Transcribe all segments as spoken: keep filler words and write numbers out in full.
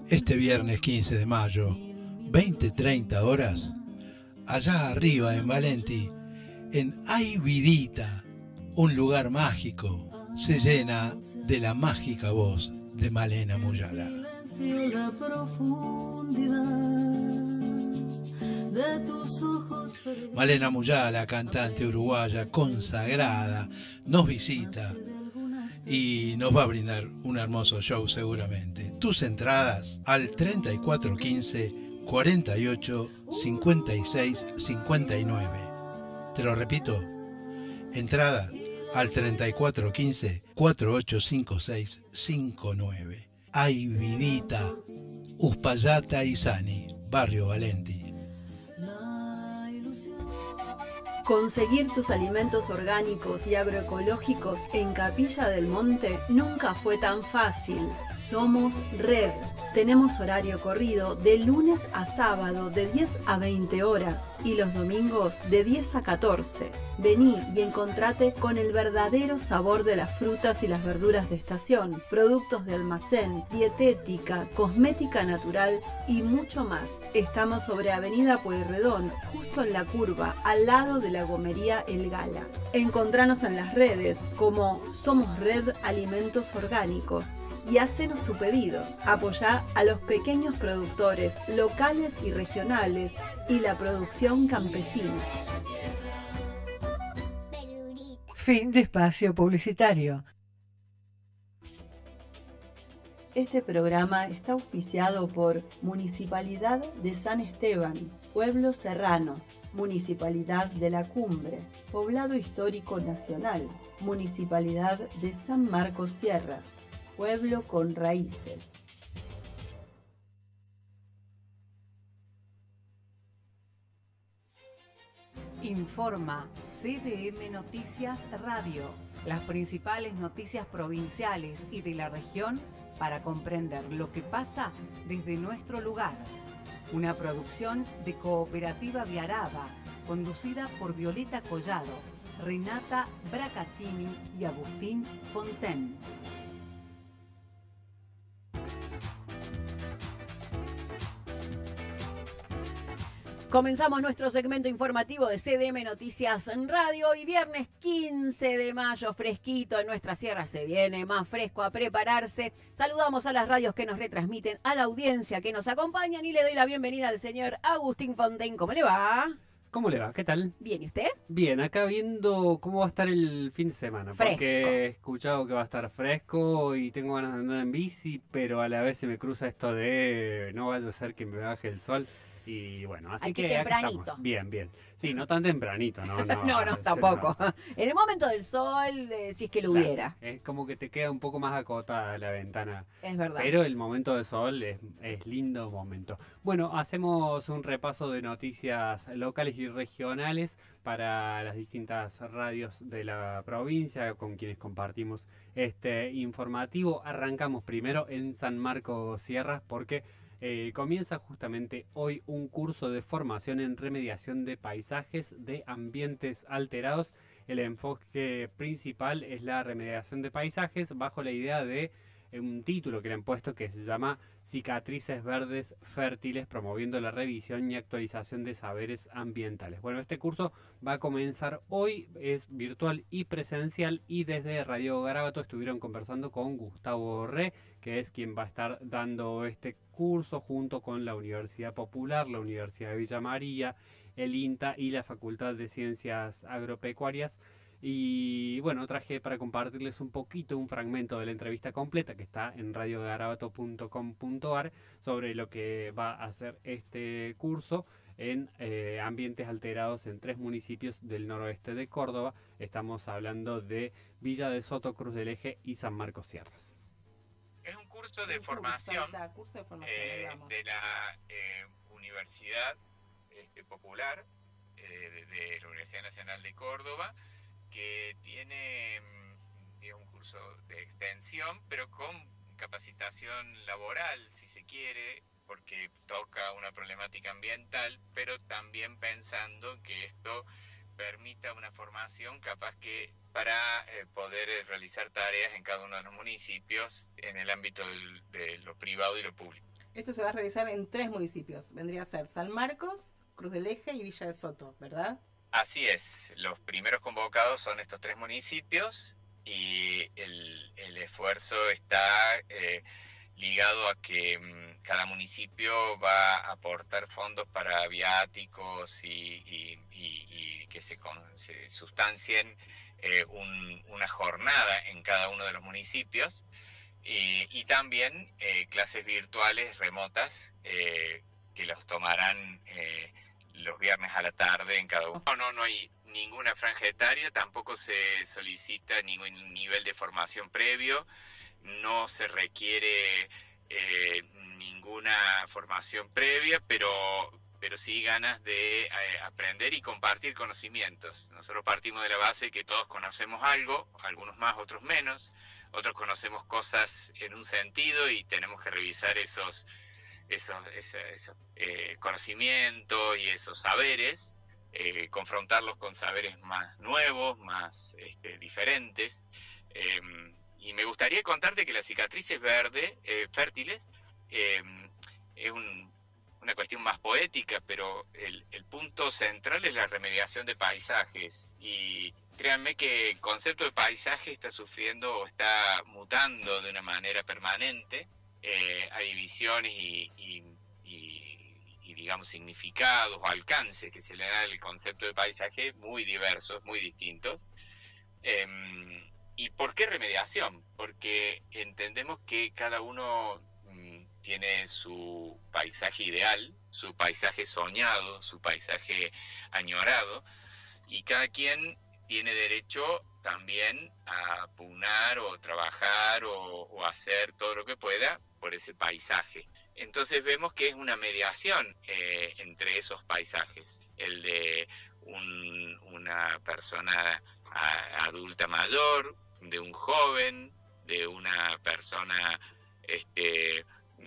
Este viernes quince de mayo, veinte treinta horas, allá arriba en Valenti, en Ay Vidita, un lugar mágico, se llena de la mágica voz de Malena Muyala. Malena Muyala, cantante uruguaya consagrada, nos visita y nos va a brindar un hermoso show seguramente. Tus entradas al treinta y cuatro quince, cuarenta y ocho, cincuenta y seis, cincuenta y nueve. Te lo repito, entrada al treinta y cuatro quince, cuarenta y ocho cincuenta y seis, cincuenta y nueve. Ay Vidita, Uspallata y Sani, Barrio Valenti. Conseguir tus alimentos orgánicos y agroecológicos en Capilla del Monte nunca fue tan fácil. Somos Red. Tenemos horario corrido de lunes a sábado de diez a veinte horas y los domingos de diez a catorce. Vení y encontrate con el verdadero sabor de las frutas y las verduras de estación, productos de almacén, dietética, cosmética natural y mucho más. Estamos sobre Avenida Pueyrredón, justo en la curva, al lado de la gomería El Gala. Encontranos en las redes como Somos Red Alimentos Orgánicos y hacenos tu pedido. Apoyá a los pequeños productores locales y regionales y la producción campesina. Fin de espacio publicitario. Este programa está auspiciado por Municipalidad de San Esteban, Pueblo Serrano, Municipalidad de la Cumbre, Poblado Histórico Nacional, Municipalidad de San Marcos Sierras, Pueblo con Raíces. Informa C D M Noticias Radio, las principales noticias provinciales y de la región para comprender lo que pasa desde nuestro lugar. Una producción de Cooperativa Viaraba, conducida por Violeta Collado, Renata Bracaccini y Agustín Fonten. Comenzamos nuestro segmento informativo de C D M Noticias en Radio y viernes quince de mayo, fresquito en nuestra sierra, se viene más fresco a prepararse. Saludamos a las radios que nos retransmiten, a la audiencia que nos acompañan y le doy la bienvenida al señor Agustín Fonten. ¿Cómo le va? ¿Cómo le va? ¿Qué tal? Bien, ¿y usted? Bien, acá viendo cómo va a estar el fin de semana. Fresco. Porque he escuchado que va a estar fresco y tengo ganas de andar en bici, pero a la vez se me cruza esto de no vaya a ser que me baje el sol. Y bueno, así Aquí que acá tempranito. estamos. Bien, bien. Sí, no tan tempranito, no, no. no, no, ese tampoco. no. En el momento del sol, eh, si es que lo Claro, hubiera. es como que te queda un poco más acotada la ventana. Es verdad. Pero el momento de sol es, es lindo momento. Bueno, hacemos un repaso de noticias locales y regionales para las distintas radios de la provincia con quienes compartimos este informativo. Arrancamos primero en San Marcos Sierras porque Eh, comienza justamente hoy un curso de formación en remediación de paisajes de ambientes alterados. El enfoque principal es la remediación de paisajes bajo la idea de eh, un título que le han puesto que se llama Cicatrices Verdes Fértiles, promoviendo la revisión y actualización de saberes ambientales. Bueno, este curso va a comenzar hoy, es virtual y presencial, y desde Radio Garabato estuvieron conversando con Gustavo Re, que es quien va a estar dando este curso junto con la Universidad Popular, la Universidad de Villa María, el INTA y la Facultad de Ciencias Agropecuarias. Y bueno, traje para compartirles un poquito, un fragmento de la entrevista completa que está en radio garabato punto com punto a r sobre lo que va a ser este curso en eh, ambientes alterados en tres municipios del noroeste de Córdoba. Estamos hablando de Villa de Soto, Cruz del Eje y San Marcos Sierras. Es un curso de formación, curso de, formación eh, de la eh, Universidad este, Popular eh, de, de la Universidad Nacional de Córdoba, que tiene digamos, un curso de extensión, pero con capacitación laboral, si se quiere, porque toca una problemática ambiental, pero también pensando que esto permita una formación capaz que para eh, poder realizar tareas en cada uno de los municipios en el ámbito del, de lo privado y lo público. Esto se va a realizar en tres municipios. Vendría a ser San Marcos, Cruz del Eje y Villa de Soto, ¿verdad? Así es. Los primeros convocados son estos tres municipios y el, el esfuerzo está eh, ligado a que um, cada municipio va a aportar fondos para viáticos y, y, y, y que se, con, se sustancien eh, un, una jornada en cada uno de los municipios. Y, y también eh, clases virtuales remotas eh, que los tomarán eh, los viernes a la tarde en cada uno. No, no, no hay ninguna franja etaria, tampoco se solicita ningún nivel de formación previo, no se requiere eh, ninguna formación previa, pero, pero sí ganas de eh, aprender y compartir conocimientos. Nosotros partimos de la base de que todos conocemos algo, algunos más, otros menos. Otros conocemos cosas en un sentido y tenemos que revisar esos, esos, esos, esos eh, conocimientos y esos saberes, eh, confrontarlos con saberes más nuevos, más este, diferentes. Eh, y me gustaría contarte que las cicatrices verdes, eh, fértiles, eh, es un, una cuestión más poética, pero el, el punto central es la remediación de paisajes. Y créanme que el concepto de paisaje está sufriendo o está mutando de una manera permanente. Eh, hay divisiones y, y, y, y, digamos, significados o alcances que se le da al concepto de paisaje muy diversos, muy distintos. Eh, ¿Y por qué remediación? Porque entendemos que cada uno mm, tiene su paisaje ideal, su paisaje soñado, su paisaje añorado, y cada quien tiene derecho también a pugnar o trabajar o, o hacer todo lo que pueda por ese paisaje. Entonces vemos que es una mediación eh, entre esos paisajes, el de un, una persona a, adulta mayor, de un joven, de una persona este,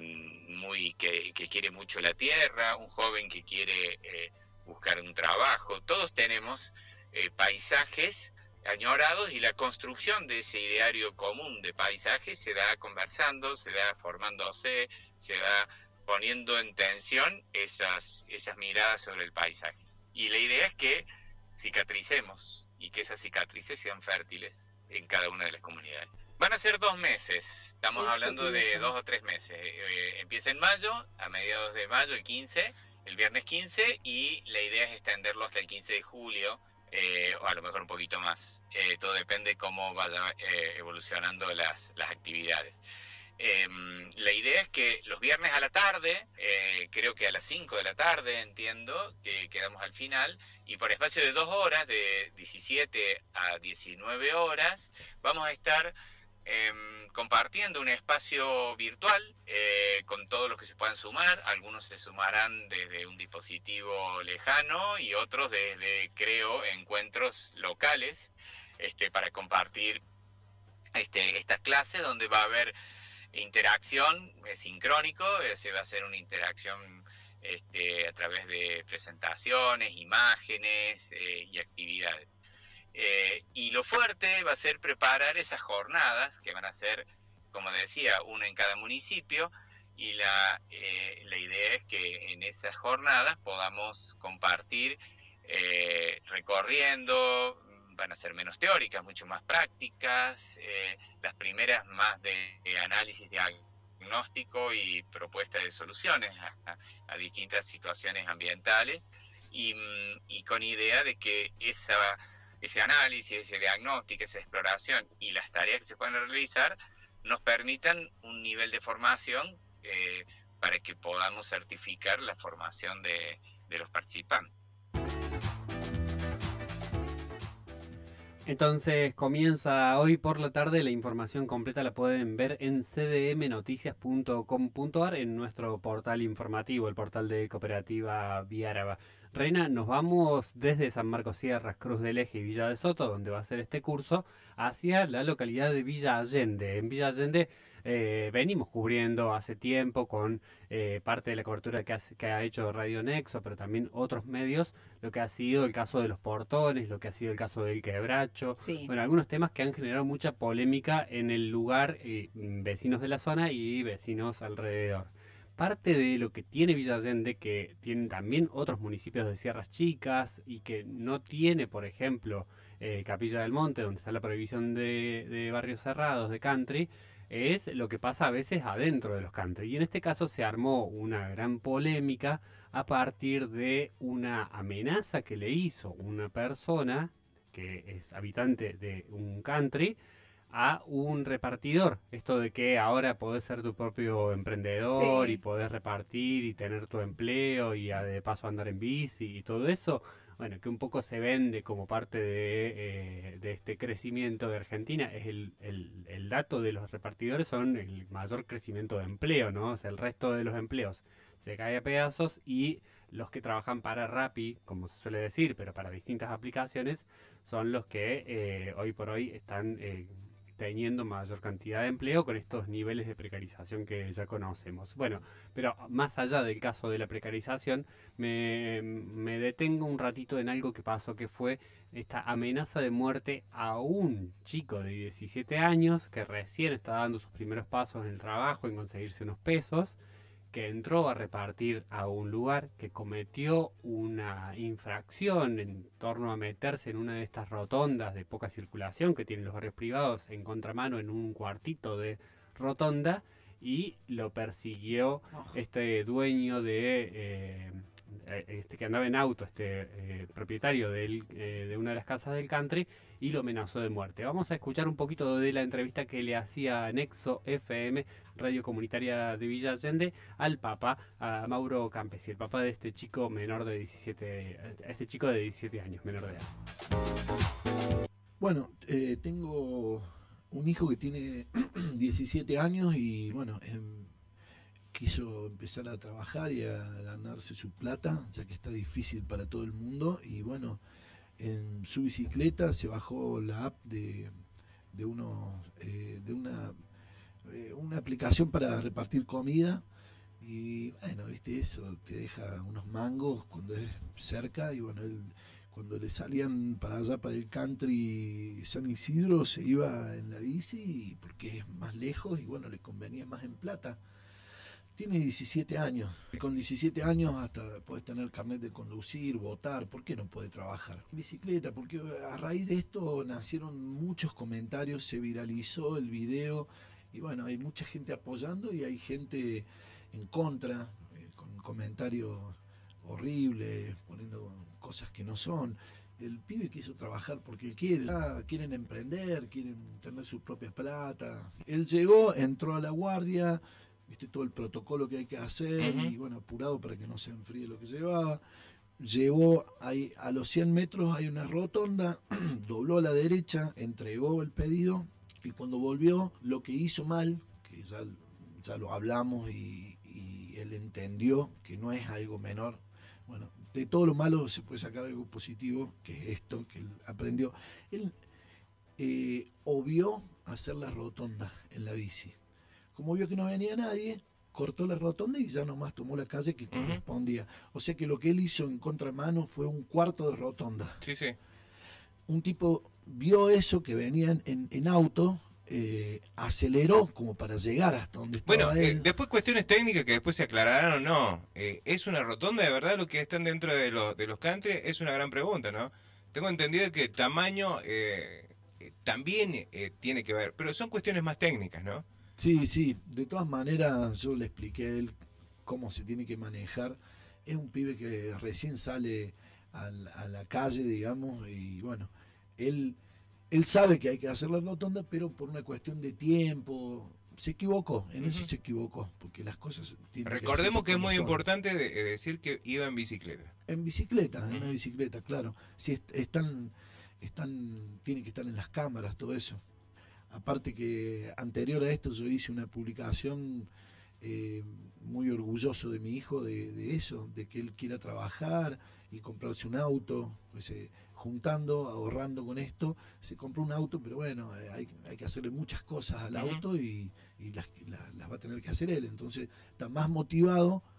muy que, que quiere mucho la tierra, un joven que quiere eh, buscar un trabajo. Todos tenemos Eh, paisajes añorados y la construcción de ese ideario común de paisajes se da conversando, se da formándose, se da poniendo en tensión esas, esas miradas sobre el paisaje. Y la idea es que cicatricemos y que esas cicatrices sean fértiles en cada una de las comunidades. Van a ser dos meses, estamos Eso hablando de dos o tres meses. Eh, empieza en mayo, a mediados de mayo, el quince, el viernes quince, y la idea es extenderlo hasta el quince de julio, Eh, o a lo mejor un poquito más. Eh, todo depende cómo vayan eh, evolucionando las, las actividades. Eh, la idea es que los viernes a la tarde, eh, creo que a las cinco de la tarde, entiendo, que quedamos al final, y por espacio de dos horas, de diecisiete a diecinueve horas, vamos a estar eh, compartiendo un espacio virtual eh, con todos los que se puedan sumar. Algunos se sumarán desde un dispositivo lejano y otros desde, creo, encuentros locales este, para compartir este, estas clases donde va a haber interacción, es sincrónico, se va a hacer una interacción este, a través de presentaciones, imágenes eh, y actividades. Eh, y lo fuerte va a ser preparar esas jornadas que van a ser, como decía, una en cada municipio, y la, eh, la idea es que en esas jornadas podamos compartir eh, recorriendo. Van a ser menos teóricas, mucho más prácticas, eh, las primeras más de, de análisis diagnóstico y propuesta de soluciones a, a distintas situaciones ambientales, y, y con idea de que esa, ese análisis, ese diagnóstico, esa exploración y las tareas que se pueden realizar nos permitan un nivel de formación eh, para que podamos certificar la formación de, de los participantes. Entonces comienza hoy por la tarde, la información completa la pueden ver en c d m noticias punto com punto a r, en nuestro portal informativo, el portal de Cooperativa Viáraba. Reina, nos vamos desde San Marcos Sierras, Cruz del Eje y Villa de Soto, donde va a ser este curso, hacia la localidad de Villa Allende. En Villa Allende eh, venimos cubriendo hace tiempo con eh, parte de la cobertura que, hace, que ha hecho Radio Nexo, pero también otros medios, lo que ha sido el caso de los portones, lo que ha sido el caso del quebracho, sí. Bueno, algunos temas que han generado mucha polémica en el lugar, eh, vecinos de la zona y vecinos alrededor. parte de lo que tiene Villa Allende, que tienen también otros municipios de sierras chicas y que no tiene, por ejemplo, eh, Capilla del Monte, donde está la prohibición de, de barrios cerrados, de country, es lo que pasa a veces adentro de los country. Y en este caso se armó una gran polémica a partir de una amenaza que le hizo una persona que es habitante de un country a un repartidor. Esto de que ahora podés ser tu propio emprendedor Sí. y podés repartir y tener tu empleo y a- de paso andar en bici y todo eso, bueno, que un poco se vende como parte de, eh, de este crecimiento de Argentina. Es el, el, el dato de los repartidores son el mayor crecimiento de empleo, ¿no? O sea, el resto de los empleos se cae a pedazos y los que trabajan para Rappi, como se suele decir, pero para distintas aplicaciones, son los que eh, hoy por hoy están eh, teniendo mayor cantidad de empleo con estos niveles de precarización que ya conocemos. Bueno, pero más allá del caso de la precarización, me, me detengo un ratito en algo que pasó, que fue esta amenaza de muerte a un chico de diecisiete años que recién está dando sus primeros pasos en el trabajo, en conseguirse unos pesos, que entró a repartir a un lugar, que cometió una infracción en torno a meterse en una de estas rotondas de poca circulación que tienen los barrios privados en contramano en un cuartito de rotonda, y lo persiguió este dueño de eh, este que andaba en auto, este eh, propietario del, eh, de una de las casas del country, y lo amenazó de muerte. Vamos a escuchar un poquito de la entrevista que le hacía Nexo F M, radio comunitaria de Villa Allende, al papá, a Mauro Campesi, el papá de este chico menor de diecisiete, este chico de diecisiete años, menor de edad. Bueno, eh, tengo un hijo que tiene diecisiete años y bueno, em, quiso empezar a trabajar y a ganarse su plata, ya que está difícil para todo el mundo, y bueno, en su bicicleta se bajó la app de, de, unos, eh, de una, eh, una aplicación para repartir comida, y bueno, viste, eso te deja unos mangos cuando es cerca, y bueno, él, cuando le salían para allá, para el country San Isidro, se iba en la bici porque es más lejos y bueno, le convenía más en plata. Tiene diecisiete años. Con diecisiete años hasta podés tener carnet de conducir, votar. ¿Por qué no puede trabajar? Bicicleta, porque a raíz de esto nacieron muchos comentarios, se viralizó el video y bueno, hay mucha gente apoyando y hay gente en contra, eh, con comentarios horribles, poniendo cosas que no son. El pibe quiso trabajar porque él quiere, ah, quieren emprender, quieren tener su propia plata. Él llegó, entró a la guardia, viste todo el protocolo que hay que hacer, uh-huh. y bueno, apurado para que no se enfríe lo que llevaba. Llegó ahí, a los cien metros hay una rotonda, dobló a la derecha, entregó el pedido, y cuando volvió, lo que hizo mal, que ya, ya lo hablamos y, y él entendió que no es algo menor. Bueno, de todo lo malo se puede sacar algo positivo, que es esto, que él aprendió. Él eh, obvió hacer la rotonda en la bici. Como vio que no venía nadie, cortó la rotonda y ya nomás tomó la calle que correspondía. O sea que lo que él hizo en contramano fue un cuarto de rotonda. Sí, sí. Un tipo vio eso, que venían en, en auto, eh, aceleró como para llegar hasta donde estaba bueno, él. Eh, después cuestiones técnicas que después se aclararán o no. Eh, ¿Es una rotonda de verdad lo que están dentro de, lo, de los country? Es una gran pregunta, ¿no? Tengo entendido que el tamaño eh, eh, también eh, tiene que ver, pero son cuestiones más técnicas, ¿no? Sí, sí, de todas maneras yo le expliqué a él cómo se tiene que manejar. Es un pibe que recién sale a la, a la calle, digamos, y bueno, él, él sabe que hay que hacer la rotonda, pero por una cuestión de tiempo se equivocó, en uh-huh. eso se equivocó, porque las cosas tienen Recordemos que, que es muy son. importante de, de decir que iba en bicicleta. En bicicleta, uh-huh. en una bicicleta, claro. Si est- están, están, tienen que estar en las cámaras, todo eso. Aparte que anterior a esto yo hice una publicación eh, muy orgulloso de mi hijo de, de eso, de que él quiera trabajar y comprarse un auto, pues, eh, juntando, ahorrando con esto, se compró un auto, pero bueno, eh, hay, hay que hacerle muchas cosas al uh-huh. auto y, y las, las, las va a tener que hacer él, entonces está más motivado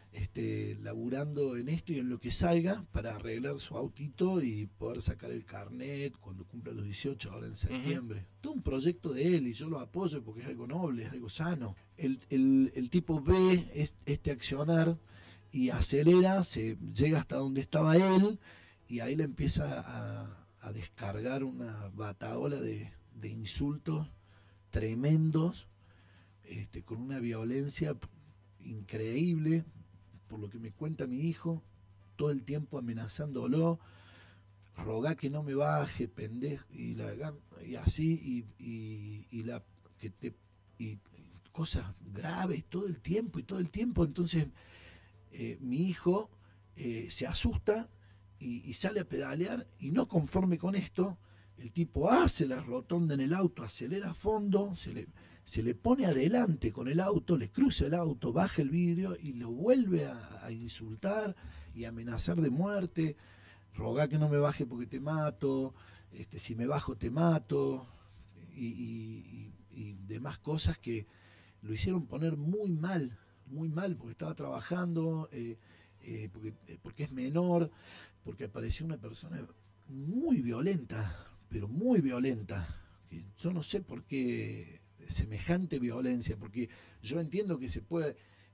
este, laburando en esto y en lo que salga para arreglar su autito y poder sacar el carnet cuando cumpla los dieciocho, ahora en septiembre. Uh-huh. Todo un proyecto de él y yo lo apoyo porque es algo noble, es algo sano. El, el, el tipo ve este accionar y acelera, se llega hasta donde estaba él y ahí le empieza a, a descargar una bataola de, de insultos tremendos, este, con una violencia increíble, por lo que me cuenta mi hijo, todo el tiempo amenazándolo, rogá que no me baje, pendejo, y, la, y así, y, y, y la que te y cosas graves todo el tiempo y todo el tiempo. Entonces eh, mi hijo eh, se asusta y, y sale a pedalear, y no conforme con esto, el tipo hace la rotonda en el auto, acelera a fondo, se le se le pone adelante con el auto, le cruza el auto, baja el vidrio y lo vuelve a, a insultar y amenazar de muerte. Rogá que no me baje porque te mato, este, si me bajo te mato, y, y, y, y demás cosas que lo hicieron poner muy mal, muy mal, porque estaba trabajando, eh, eh, porque, porque es menor, porque apareció una persona muy violenta, pero muy violenta. Yo no sé por qué semejante violencia, porque yo entiendo que se puede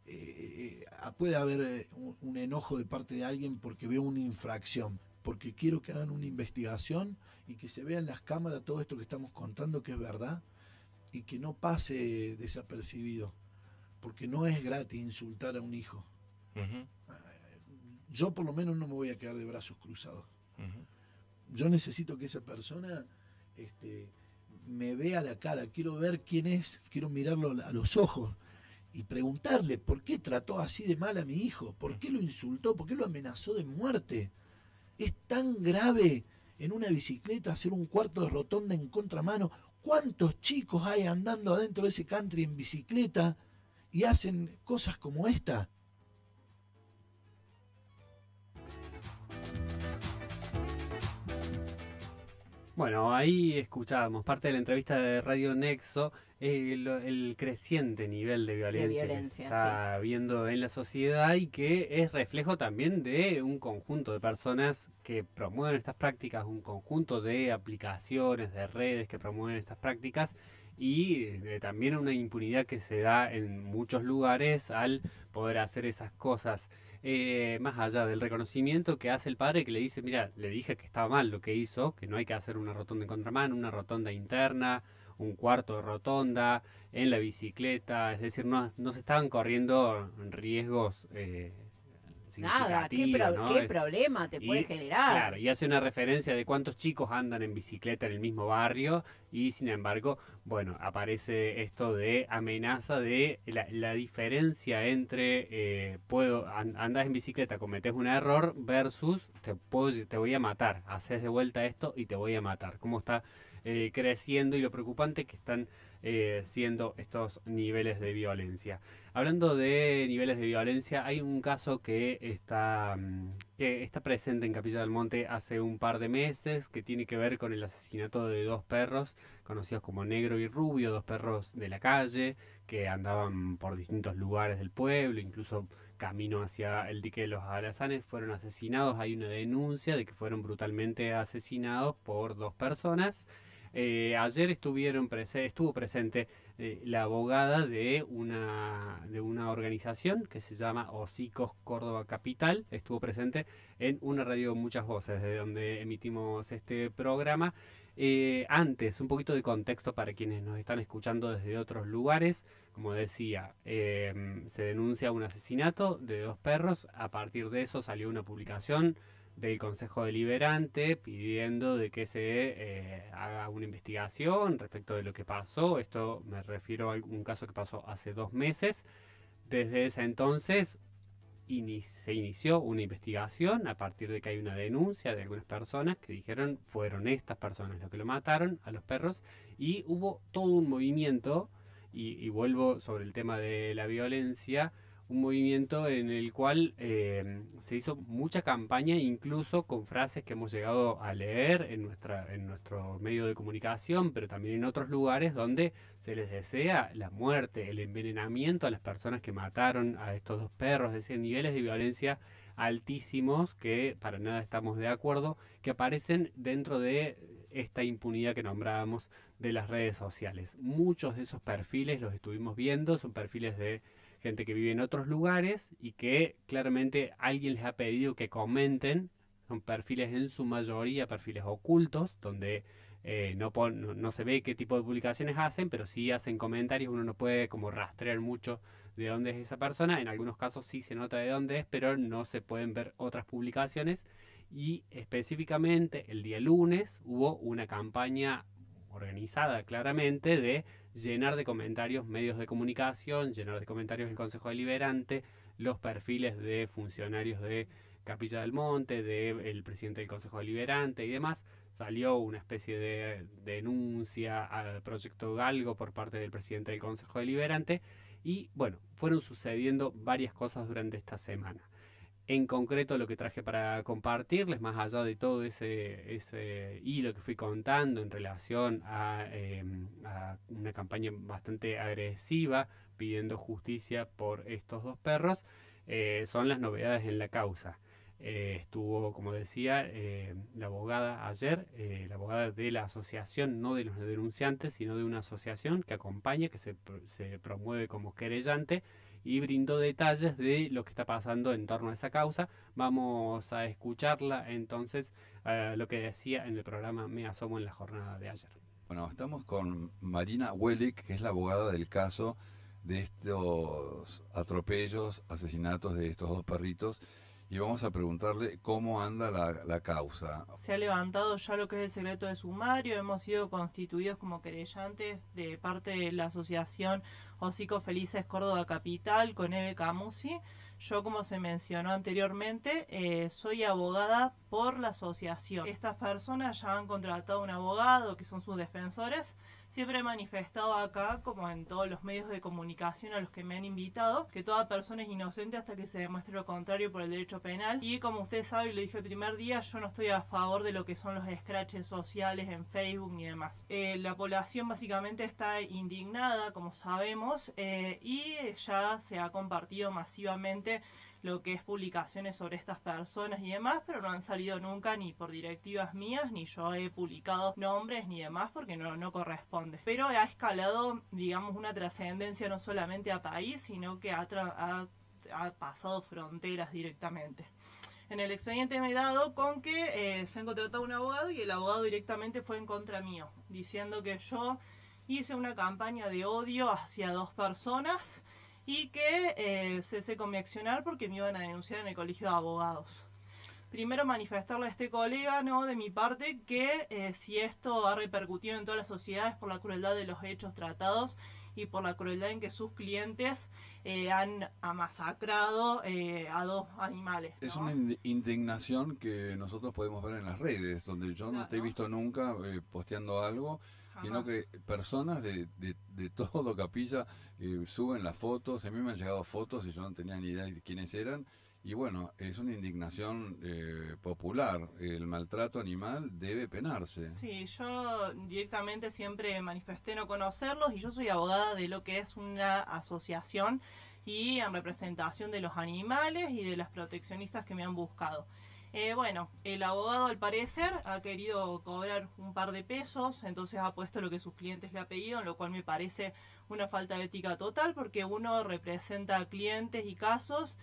eh, puede haber un, un enojo de parte de alguien porque veo una infracción, porque quiero que hagan una investigación y que se vea en las cámaras todo esto que estamos contando que es verdad y que no pase desapercibido, porque no es gratis insultar a un hijo. Uh-huh. Yo por lo menos no me voy a quedar de brazos cruzados. Uh-huh. Yo necesito que esa persona este, me vea la cara, quiero ver quién es, quiero mirarlo a los ojos y preguntarle por qué trató así de mal a mi hijo, por qué lo insultó, por qué lo amenazó de muerte. Es tan grave en una bicicleta hacer un cuarto de rotonda en contramano. ¿Cuántos chicos hay andando adentro de ese country en bicicleta y hacen cosas como esta? Bueno, ahí escuchábamos parte de la entrevista de Radio Nexo, el, el creciente nivel de violencia, de violencia que se está sí. viendo en la sociedad y que es reflejo también de un conjunto de personas que promueven estas prácticas, un conjunto de aplicaciones, de redes que promueven estas prácticas y de también una impunidad que se da en muchos lugares al poder hacer esas cosas. Eh, más allá del reconocimiento que hace el padre, que le dice, mira, le dije que estaba mal lo que hizo, que no hay que hacer una rotonda en contramano, una rotonda interna, un cuarto de rotonda, en la bicicleta, es decir, no, no se estaban corriendo riesgos eh, Nada, ¿qué, pro ¿no? ¿qué es, problema te puede y, generar? Claro, y hace una referencia de cuántos chicos andan en bicicleta en el mismo barrio y sin embargo, bueno, aparece esto de amenaza de la, la diferencia entre eh, puedo and, andás en bicicleta, cometés un error versus te, puedo, te voy a matar, haces de vuelta esto y te voy a matar. Cómo está eh, creciendo y lo preocupante que están eh, siendo estos niveles de violencia. Hablando de niveles de violencia, hay un caso que está, que está presente en Capilla del Monte hace un par de meses, que tiene que ver con el asesinato de dos perros, conocidos como Negro y Rubio, dos perros de la calle, que andaban por distintos lugares del pueblo, incluso camino hacia el dique de los Alazanes, fueron asesinados. Hay una denuncia de que fueron brutalmente asesinados por dos personas. Eh, ayer estuvieron prese estuvo presente eh, la abogada de una, de una organización que se llama Hocicos Córdoba Capital. Estuvo presente en una radio Muchas Voces, de donde emitimos este programa. Eh, antes, un poquito de contexto para quienes nos están escuchando desde otros lugares. Como decía, eh, se denuncia un asesinato de dos perros. A partir de eso salió una publicación del Consejo Deliberante pidiendo de que se eh, haga una investigación respecto de lo que pasó. Esto me refiero a un caso que pasó hace dos meses. Desde ese entonces in se inició una investigación a partir de que hay una denuncia de algunas personas que dijeron fueron estas personas los que lo mataron a los perros, y hubo todo un movimiento, y, y vuelvo sobre el tema de la violencia, un movimiento en el cual eh, se hizo mucha campaña, incluso con frases que hemos llegado a leer en, nuestra, en nuestro medio de comunicación, pero también en otros lugares donde se les desea la muerte, el envenenamiento a las personas que mataron a estos dos perros, es decir, niveles de violencia altísimos que para nada estamos de acuerdo, que aparecen dentro de esta impunidad que nombrábamos de las redes sociales. Muchos de esos perfiles los estuvimos viendo, son perfiles de gente que vive en otros lugares y que claramente alguien les ha pedido que comenten. Son perfiles en su mayoría, perfiles ocultos, donde eh, no, pon, no, no se ve qué tipo de publicaciones hacen, pero sí hacen comentarios. Uno no puede como rastrear mucho de dónde es esa persona. En algunos casos sí se nota de dónde es, pero no se pueden ver otras publicaciones. Y específicamente el día lunes hubo una campaña organizada claramente de llenar de comentarios medios de comunicación, llenar de comentarios el Consejo Deliberante, los perfiles de funcionarios de Capilla del Monte, del presidente del Consejo Deliberante y demás. Salió una especie de denuncia al proyecto Galgo por parte del presidente del Consejo Deliberante y bueno, fueron sucediendo varias cosas durante esta semana. En concreto lo que traje para compartirles, más allá de todo ese, ese hilo que fui contando en relación a, eh, a una campaña bastante agresiva pidiendo justicia por estos dos perros, eh, son las novedades en la causa. Eh, estuvo, como decía, eh, la abogada ayer, eh, la abogada de la asociación, no de los denunciantes, sino de una asociación que acompaña, que se, se promueve como querellante, y brindó detalles de lo que está pasando en torno a esa causa. Vamos a escucharla entonces, uh, lo que decía en el programa Me Asomo en la jornada de ayer. Bueno, estamos con Marina Wellick, que es la abogada del caso de estos atropellos, asesinatos de estos dos perritos, y vamos a preguntarle cómo anda la, la causa. Se ha levantado ya lo que es el secreto de sumario, hemos sido constituidos como querellantes de parte de la asociación Hocicos Felices Córdoba Capital con Eve Camusi. Yo, como se mencionó anteriormente, eh, soy abogada por la asociación. Estas personas ya han contratado un abogado, que son sus defensores. Siempre he manifestado acá, como en todos los medios de comunicación a los que me han invitado, que toda persona es inocente hasta que se demuestre lo contrario por el derecho penal. Y como usted sabe, y lo dije el primer día, yo no estoy a favor de lo que son los escraches sociales en Facebook ni demás. Eh, la población básicamente está indignada, como sabemos, eh, y ya se ha compartido masivamente lo que es publicaciones sobre estas personas y demás, pero no han salido nunca ni por directivas mías, ni yo he publicado nombres ni demás porque no, no corresponde. Pero ha escalado, digamos, una trascendencia no solamente a país, sino que ha, ha, ha pasado fronteras directamente. En el expediente me he dado con que eh, se han contratado un abogado y el abogado directamente fue en contra mío, diciendo que yo hice una campaña de odio hacia dos personas y que eh, cesé con mi accionar porque me iban a denunciar en el colegio de abogados. Primero manifestarle a este colega, ¿no?, de mi parte, que eh, si esto ha repercutido en toda la sociedad es por la crueldad de los hechos tratados y por la crueldad en que sus clientes eh, han masacrado eh, a dos animales, ¿no? Es una indignación que nosotros podemos ver en las redes, donde yo no te he visto nunca eh, posteando algo, sino que personas de, de, de todo Capilla eh, suben las fotos. A mí me han llegado fotos y yo no tenía ni idea de quiénes eran. Y bueno, es una indignación eh, popular. El maltrato animal debe penarse. Sí, yo directamente siempre manifesté no conocerlos y yo soy abogada de lo que es una asociación y en representación de los animales y de las proteccionistas que me han buscado. Eh, bueno, el abogado al parecer ha querido cobrar un par de pesos, entonces ha puesto lo que sus clientes le han pedido, lo cual me parece una falta de ética total porque uno representa a clientes y casos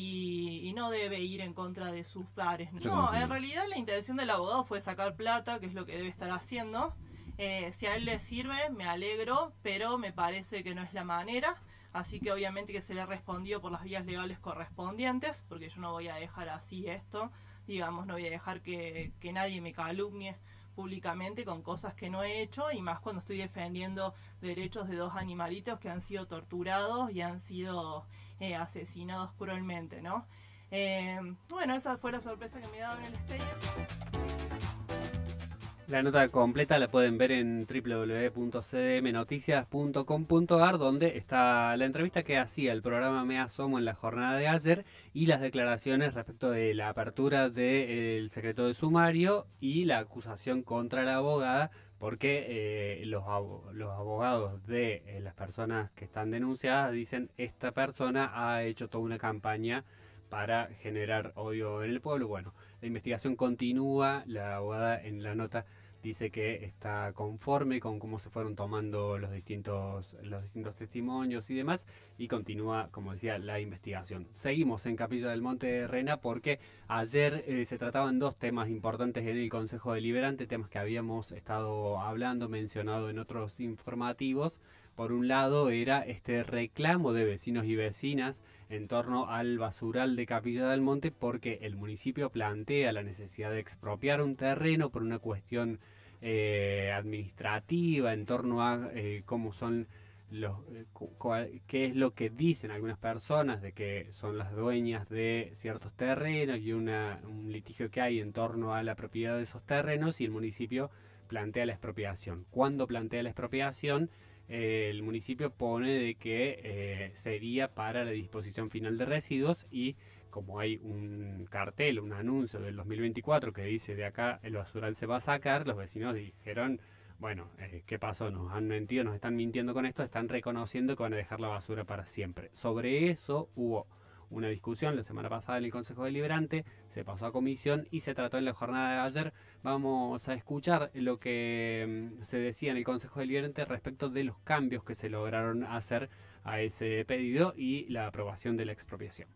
y, y no debe ir en contra de sus pares. No, en realidad la intención del abogado fue sacar plata, que es lo que debe estar haciendo. Eh, si a él le sirve, me alegro, pero me parece que no es la manera. Así que obviamente que se le ha respondido por las vías legales correspondientes, porque yo no voy a dejar así esto. Digamos, no voy a dejar que, que nadie me calumnie públicamente con cosas que no he hecho, y más cuando estoy defendiendo derechos de dos animalitos que han sido torturados y han sido eh, asesinados cruelmente, ¿no? Eh, bueno, esa fue la sorpresa que me daba en el expediente. La nota completa la pueden ver en doble u doble u doble u punto c d m noticias punto com punto a r, donde está la entrevista que hacía el programa Me Asomo en la jornada de ayer y las declaraciones respecto de la apertura del secreto de sumario y la acusación contra la abogada, porque eh, los, ab los abogados de eh, las personas que están denunciadas dicen esta persona ha hecho toda una campaña para generar odio en el pueblo. Bueno, la investigación continúa, la abogada en la nota dice que está conforme con cómo se fueron tomando los distintos, los distintos testimonios y demás, y continúa, como decía, la investigación. Seguimos en Capilla del Monte de Rena porque ayer eh, se trataban dos temas importantes en el Consejo Deliberante, temas que habíamos estado hablando, mencionado en otros informativos. Por un lado era este reclamo de vecinos y vecinas en torno al basural de Capilla del Monte, porque el municipio plantea la necesidad de expropiar un terreno por una cuestión eh, administrativa en torno a eh, cómo son los, eh, cuál, qué es lo que dicen algunas personas de que son las dueñas de ciertos terrenos y una, un litigio que hay en torno a la propiedad de esos terrenos, y el municipio plantea la expropiación. ¿Cuándo plantea la expropiación? Eh, el municipio pone de que eh, sería para la disposición final de residuos, y como hay un cartel, un anuncio del dos mil veinticuatro que dice de acá el basural se va a sacar, los vecinos dijeron, bueno, eh, ¿qué pasó? Nos han mentido, nos están mintiendo con esto, están reconociendo que van a dejar la basura para siempre. Sobre eso hubo una discusión la semana pasada en el Consejo Deliberante, se pasó a comisión y se trató en la jornada de ayer. Vamos a escuchar lo que um, se decía en el Consejo Deliberante respecto de los cambios que se lograron hacer a ese pedido y la aprobación de la expropiación.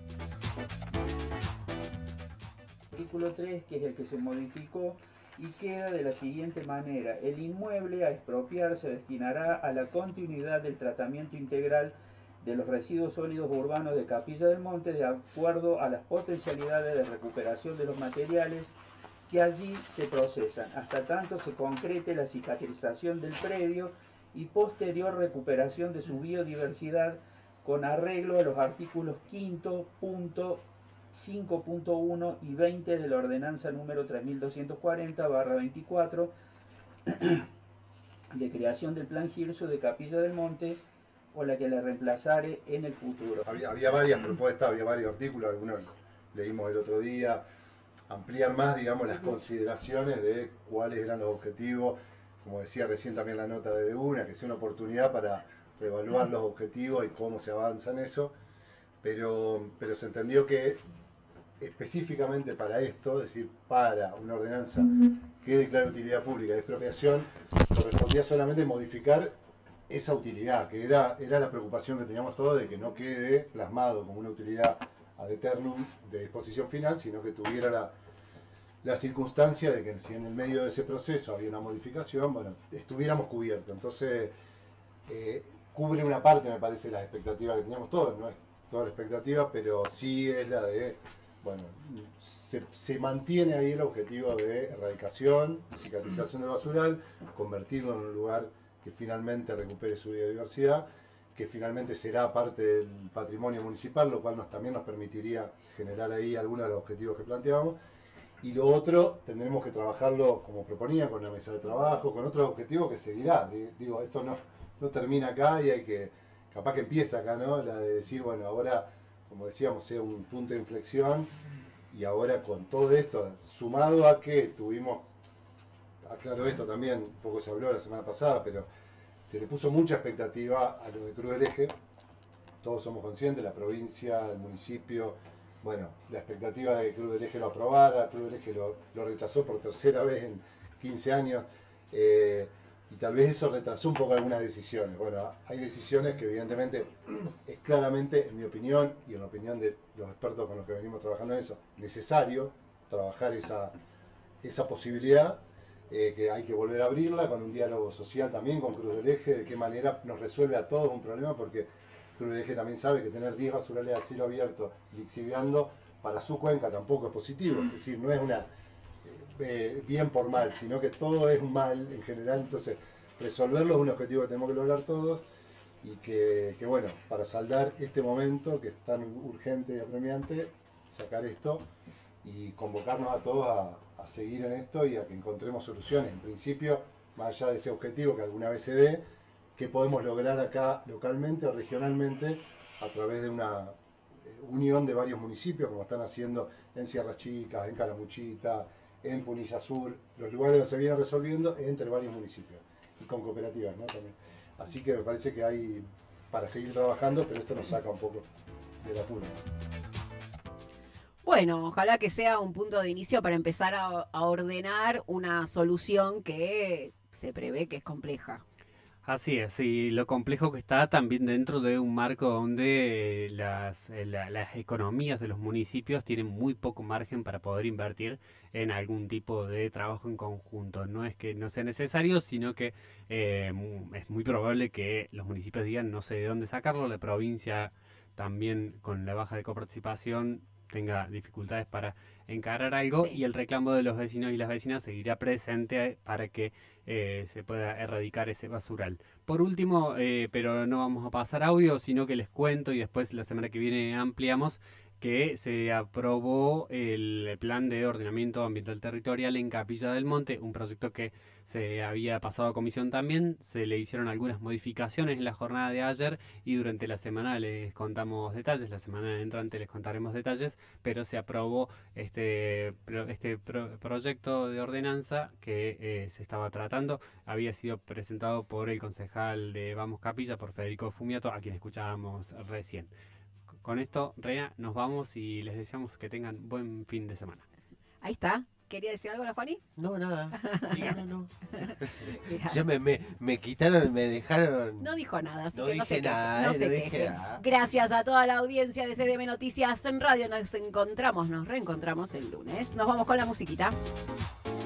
Artículo tres, que es el que se modificó, y queda de la siguiente manera: el inmueble a expropiar se destinará a la continuidad del tratamiento integral de los residuos sólidos urbanos de Capilla del Monte, de acuerdo a las potencialidades de recuperación de los materiales que allí se procesan, hasta tanto se concrete la cicatrización del predio y posterior recuperación de su biodiversidad, con arreglo a los artículos quinto, punto, cinco punto uno y veinte de la ordenanza número tres mil doscientos cuarenta barra veinticuatro de creación del Plan Girso de Capilla del Monte, o la que la reemplazare en el futuro. Había, había varias propuestas, había varios artículos, algunos leímos el otro día, ampliar más, digamos, las consideraciones de cuáles eran los objetivos, como decía recién también la nota de Una, que sea una oportunidad para reevaluar los objetivos y cómo se avanza en eso, pero, pero se entendió que específicamente para esto, es decir, para una ordenanza que declara utilidad pública de expropiación, correspondía solamente modificar esa utilidad, que era, era la preocupación que teníamos todos, de que no quede plasmado como una utilidad ad eternum de disposición final, sino que tuviera la, la circunstancia de que si en el medio de ese proceso había una modificación, bueno, estuviéramos cubiertos. Entonces, eh, cubre una parte, me parece, de las expectativas que teníamos todos, no es toda la expectativa, pero sí es la de, bueno, se, se mantiene ahí el objetivo de erradicación, cicatrización del basural, convertirlo en un lugar que finalmente recupere su biodiversidad, que finalmente será parte del patrimonio municipal, lo cual nos, también nos permitiría generar ahí algunos de los objetivos que planteábamos. Y lo otro, tendremos que trabajarlo, como proponía, con la mesa de trabajo, con otros objetivos que seguirá. Digo, esto no, no termina acá y hay que, capaz que empieza acá, ¿no? La de decir, bueno, ahora, como decíamos, sea un punto de inflexión, y ahora con todo esto, sumado a que tuvimos, aclaro esto también, un poco se habló la semana pasada, pero se le puso mucha expectativa a lo de Cruz del Eje. Todos somos conscientes, la provincia, el municipio, bueno, la expectativa era que Cruz del Eje lo aprobara, Cruz del Eje lo, lo rechazó por tercera vez en quince años, eh, y tal vez eso retrasó un poco algunas decisiones. Bueno, hay decisiones que evidentemente es claramente, en mi opinión, y en la opinión de los expertos con los que venimos trabajando en eso, necesario trabajar esa, esa posibilidad. Eh, que hay que volver a abrirla con un diálogo social también con Cruz del Eje, de qué manera nos resuelve a todos un problema, porque Cruz del Eje también sabe que tener diez basurales a cielo abierto lixiviando para su cuenca tampoco es positivo, es decir, no es una eh, bien por mal, sino que todo es un mal en general. Entonces resolverlo es un objetivo que tenemos que lograr todos, y que, que bueno, para saldar este momento que es tan urgente y apremiante, sacar esto y convocarnos a todos a, a seguir en esto y a que encontremos soluciones. En principio, más allá de ese objetivo que alguna vez se dé, ¿qué podemos lograr acá localmente o regionalmente a través de una unión de varios municipios, como están haciendo en Sierras Chicas, en Calamuchita, en Punilla Sur, los lugares donde se viene resolviendo entre varios municipios y con cooperativas, ¿no? También. Así que me parece que hay para seguir trabajando, pero esto nos saca un poco del apuro. Bueno, ojalá que sea un punto de inicio para empezar a, a ordenar una solución que se prevé que es compleja. Así es, y lo complejo que está también dentro de un marco donde las, la, las economías de los municipios tienen muy poco margen para poder invertir en algún tipo de trabajo en conjunto. No es que no sea necesario, sino que eh, es muy probable que los municipios digan no sé de dónde sacarlo, la provincia también con la baja de coparticipación tenga dificultades para encarar algo, sí. Y el reclamo de los vecinos y las vecinas seguirá presente para que eh, se pueda erradicar ese basural. Por último, eh, pero no vamos a pasar audio, sino que les cuento y después la semana que viene ampliamos que se aprobó el plan de ordenamiento ambiental territorial en Capilla del Monte, un proyecto que se había pasado a comisión también, se le hicieron algunas modificaciones en la jornada de ayer y durante la semana les contamos detalles, la semana entrante les contaremos detalles, pero se aprobó este, este pro, proyecto de ordenanza que eh, se estaba tratando, había sido presentado por el concejal de Vamos Capilla, por Federico Fumiato, a quien escuchábamos recién. Con esto, Reina, nos vamos y les deseamos que tengan buen fin de semana. Ahí está. ¿Quería decir algo, la Juani? No, nada. No, no. Ya me, me, me quitaron, me dejaron... No dijo nada. Así no que dije no se nada, queje, no eh, se no queje. dije nada. Gracias a toda la audiencia de C D M Noticias en Radio. Nos encontramos, nos reencontramos el lunes. Nos vamos con la musiquita.